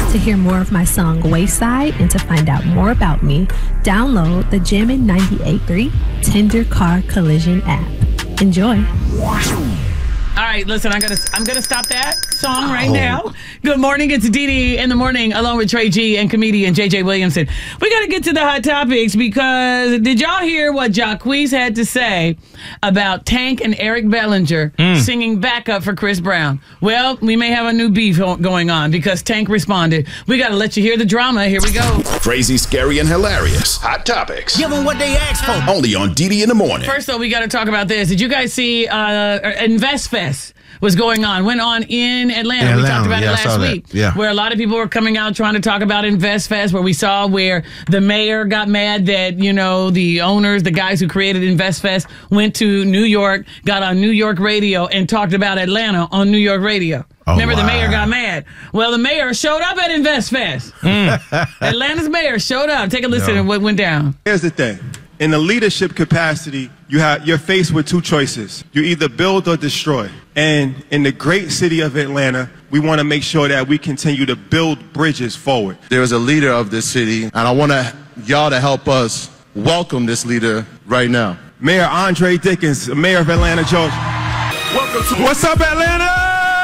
To hear more of my song Wayside and to find out more about me, download the Jammin' 98.3 Tender Car Collision app. Enjoy. All right, listen, I'm gonna stop that song right now. Good morning, it's Dee in the morning, along with Trey G and comedian JJ Williamson. We gotta get to the hot topics because did y'all hear what Jacquees had to say about Tank and Eric Bellinger singing backup for Chris Brown? Well, we may have a new beef going on because Tank responded. We gotta let you hear the drama. Here we go. Crazy, scary, and hilarious. Hot topics. Give them what they asked for. Only on Dee in the morning. First, though, we gotta talk about this. Did you guys see InvestFest? Was going on, went on in Atlanta. We talked about it last week, where a lot of people were coming out trying to talk about InvestFest, where we saw where the mayor got mad that, you know, the owners, the guys who created InvestFest went to New York, got on New York radio and talked about Atlanta on New York radio. Remember, the mayor got mad. Well, the mayor showed up at InvestFest. Atlanta's mayor showed up. Take a listen to what went down. Here's the thing. In a leadership capacity, you're faced with two choices. You either build or destroy. And in the great city of Atlanta, we want to make sure that we continue to build bridges forward. There's a leader of this city, and I want y'all to help us welcome this leader right now. Mayor Andre Dickens, Mayor of Atlanta, Georgia. Welcome to What's Up, Atlanta?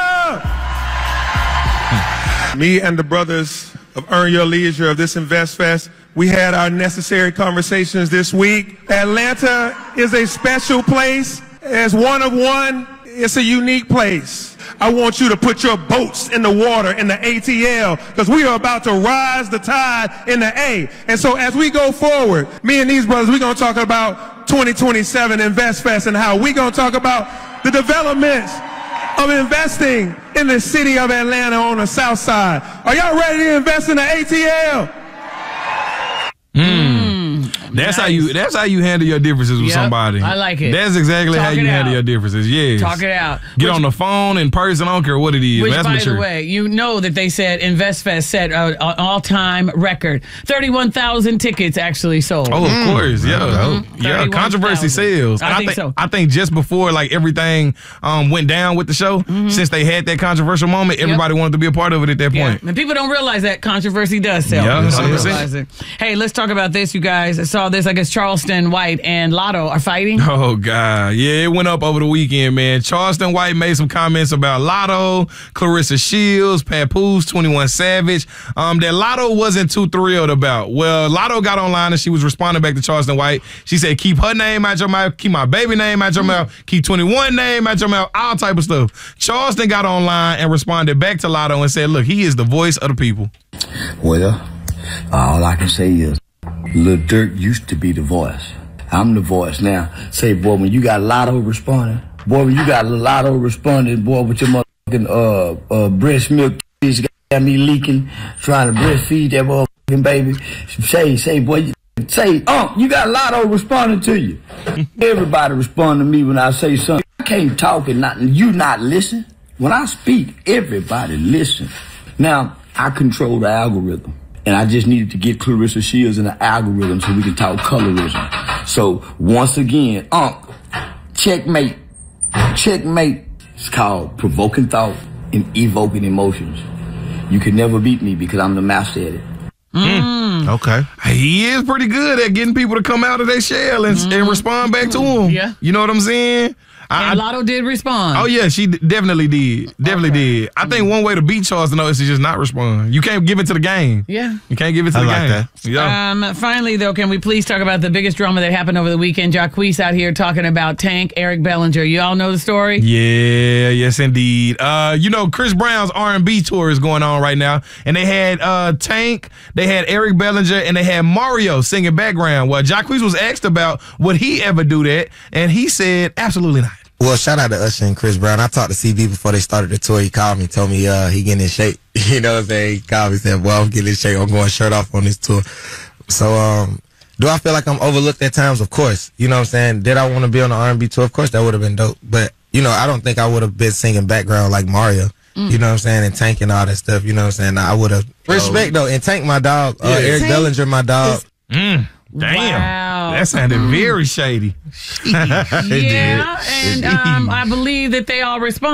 Me and the brothers of Earn Your Leisure of this InvestFest, we had our necessary conversations this week. Atlanta is a special place. As one of one, it's a unique place. I want you to put your boats in the water in the ATL because we are about to rise the tide in the A. And so as we go forward, me and these brothers, we're going to talk about 2027 InvestFest and how we're going to talk about the developments of investing in the city of Atlanta on the south side. Are y'all ready to invest in the ATL? That's nice. That's how you handle your differences with somebody. I like it. That's exactly how you handle your differences. Yes. Talk it out. Get on the phone in person. I don't care what it is. Which, that's by the way, you know that they said InvestFest set an all-time record. 31,000 tickets actually sold. Oh, of course. Yeah. Yeah. Controversy sales. I think so. I think just before like everything went down with the show, since they had that controversial moment, everybody wanted to be a part of it at that point. And people don't realize that controversy does sell. Yeah, 100%. Hey, let's talk about this, you guys. I saw this. I guess Charleston White and Lotto are fighting. Oh, God. Yeah, it went up over the weekend, man. Charleston White made some comments about Lotto, Clarissa Shields, Papoose, 21 Savage, that Lotto wasn't too thrilled about. Well, Lotto got online and she was responding back to Charleston White. She said, keep her name out your mouth, keep my baby name out your mouth, keep 21 name out your mouth, all type of stuff. Charleston got online and responded back to Lotto and said, look, he is the voice of the people. Well, all I can say is, Lil Durk used to be the voice. I'm the voice now. Say, boy, when you got Lotto responding, boy, when you got Lotto responding, boy, with your motherfucking breast milk got me leaking, trying to breastfeed that motherfucking baby. Say, boy, you got Lotto responding to you. Everybody respond to me when I say something. I can't talk and you not listen. When I speak, everybody listen. Now, I control the algorithm. And I just needed to get Clarissa Shields in the algorithm so we can talk colorism. So, once again, checkmate. Checkmate. It's called provoking thought and evoking emotions. You can never beat me because I'm the master at it. Okay. He is pretty good at getting people to come out of their shell and respond back to him. Yeah. You know what I'm saying? And Lotto did respond. Oh, yeah, she definitely did. Definitely did. I think one way to beat Charleston, though, is to just not respond. You can't give it to the game. Yeah. You can't give it to the game. That. Yeah. Finally, though, can we please talk about the biggest drama that happened over the weekend? Jacquees out here talking about Tank, Eric Bellinger. You all know the story? Yeah, yes, indeed. You know, Chris Brown's R&B tour is going on right now, and they had Tank, they had Eric Bellinger, and they had Mario singing background. Well, Jacquees was asked about would he ever do that, and he said absolutely not. Well, shout out to Usher and Chris Brown. I talked to CB before they started the tour. He called me, told me he getting in shape. You know what I'm saying? He called me, said, well, I'm getting in shape. I'm going shirt off on this tour. So, do I feel like I'm overlooked at times? Of course. You know what I'm saying? Did I want to be on the R&B tour? Of course, that would have been dope. But, you know, I don't think I would have been singing background like Mario. You know what I'm saying? And Tank and all that stuff. You know what I'm saying? I would have. Respect, though. And Tank, my dog. Eric Bellinger, my dog. Damn. Wow. That sounded very shady. Yeah, and I believe that they all respond.